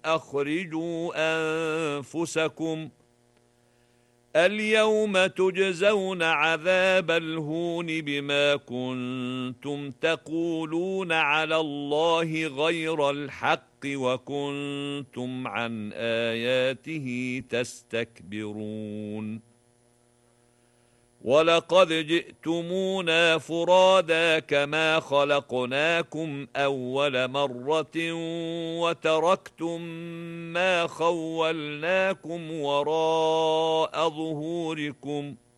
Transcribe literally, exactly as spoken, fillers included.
أخرجوا أنفسكم اليوم تجزون عذاب الهون بما كنتم تقولون على الله غير الحق وكنتم عن آياته تستكبرون ولقد جئتمونا فرادا كما خلقناكم أول مرة وتركتم ما خولناكم وراء ظهوركم